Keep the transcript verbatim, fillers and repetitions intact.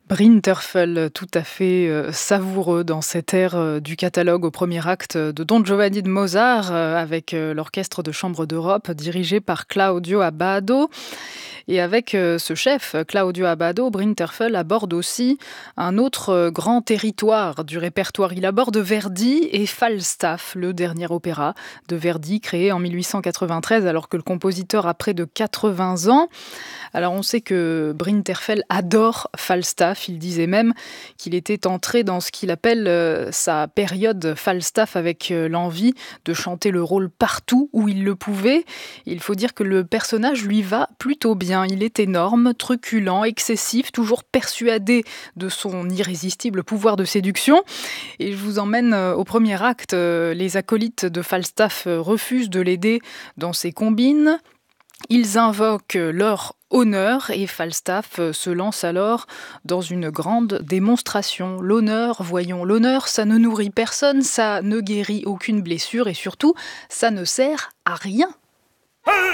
Brinterfell, tout à fait euh, savoureux dans cette ère euh, du catalogue au premier acte de Don Giovanni de Mozart euh, avec euh, l'orchestre de chambre d'Europe dirigé par Claudio Abbado. Et avec euh, ce chef, Claudio Abbado, Brinterfell aborde aussi un autre euh, grand territoire du répertoire. Il aborde Verdi et Falstaff, le dernier opéra de Verdi créé en mille huit cent quatre-vingt-treize alors que le compositeur a près de quatre-vingts ans. Alors on sait que Brinterfell adore Falstaff, il disait même qu'il était entré dans ce qu'il appelle euh, sa période Falstaff avec euh, l'envie de chanter le rôle partout où il le pouvait. Il faut dire que le personnage lui va plutôt bien, il est énorme, truculent, excessif, toujours persuadé de son irrésistible pouvoir de séduction. Et je vous emmène euh, au premier acte, euh, les acolytes de Falstaff euh, refusent de l'aider dans ses combines. Ils invoquent leur honneur et Falstaff se lance alors dans une grande démonstration. L'honneur, voyons, l'honneur, ça ne nourrit personne, ça ne guérit aucune blessure et surtout, ça ne sert à rien.